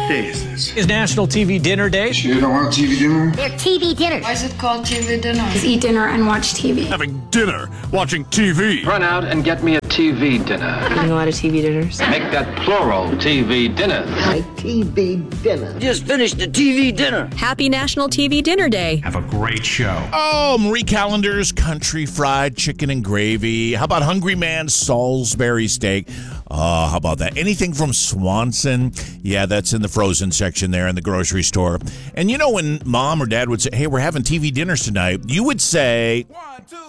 day is this? Is National TV Dinner Day. Sure you don't want TV dinner? They're TV dinners. Why is it called TV dinner? Just eat dinner and watch TV. Having dinner, watching TV. Run out and get me a TV dinner. Eating a lot of TV dinners. Make that plural, TV dinners. My TV dinner. Just finished the TV dinner. Happy National TV Dinner Day. Have a great show. Oh, Marie Callender's country fried chicken and gravy. How about Hungry Man's Salisbury steak? Oh, how about that? Anything from Swanson? Yeah, that's in the frozen section there in the grocery store. And you know when mom or dad would say, hey, we're having TV dinners tonight, you would say, 1, 2,